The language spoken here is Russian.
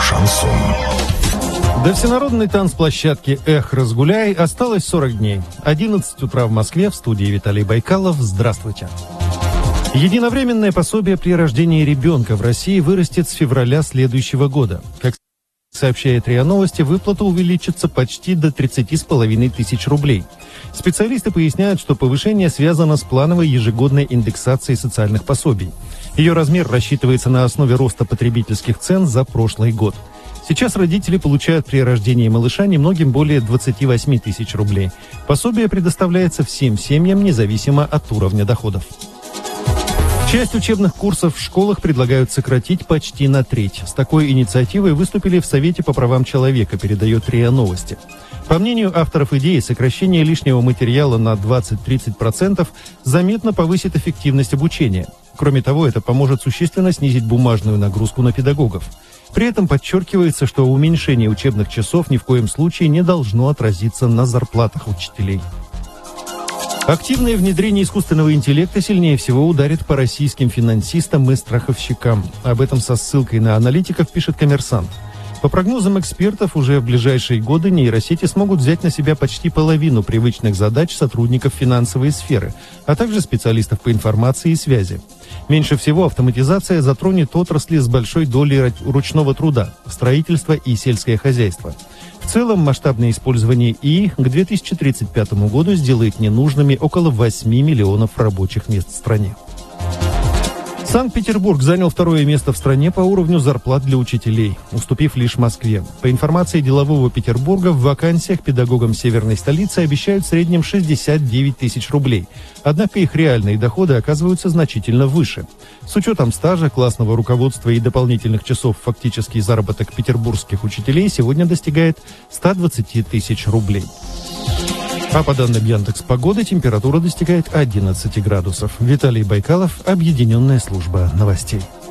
Шансон. До всенародной танцплощадки «Эх, разгуляй» осталось 40 дней. 11 утра в Москве, в студии Виталий Байкалов. Здравствуйте. Единовременное пособие при рождении ребенка в России вырастет с февраля следующего года. Как сообщает РИА Новости, выплата увеличится почти до 30,5 тысяч рублей. Специалисты поясняют, что повышение связано с плановой ежегодной индексацией социальных пособий. Ее размер рассчитывается на основе роста потребительских цен за прошлый год. Сейчас родители получают при рождении малыша немногим более 28 тысяч рублей. Пособие предоставляется всем семьям, независимо от уровня доходов. Часть учебных курсов в школах предлагают сократить почти на треть. С такой инициативой выступили в Совете по правам человека, передает РИА Новости. По мнению авторов идеи, сокращение лишнего материала на 20-30% заметно повысит эффективность обучения. Кроме того, это поможет существенно снизить бумажную нагрузку на педагогов. При этом подчеркивается, что уменьшение учебных часов ни в коем случае не должно отразиться на зарплатах учителей. Активное внедрение искусственного интеллекта сильнее всего ударит по российским финансистам и страховщикам. Об этом со ссылкой на аналитиков пишет «Коммерсант». По прогнозам экспертов, уже в ближайшие годы нейросети смогут взять на себя почти половину привычных задач сотрудников финансовой сферы, а также специалистов по информации и связи. Меньше всего автоматизация затронет отрасли с большой долей ручного труда, строительство и сельское хозяйство. В целом, масштабное использование ИИ к 2035 году сделает ненужными около 8 миллионов рабочих мест в стране. Санкт-Петербург занял второе место в стране по уровню зарплат для учителей, уступив лишь Москве. По информации делового Петербурга, в вакансиях педагогам северной столицы обещают в среднем 69 тысяч рублей. Однако их реальные доходы оказываются значительно выше. С учетом стажа, классного руководства и дополнительных часов фактический заработок петербургских учителей сегодня достигает 120 тысяч рублей. А по данным Яндекс.Погоды, температура достигает 11 градусов. Виталий Байкалов, Объединенная служба новостей.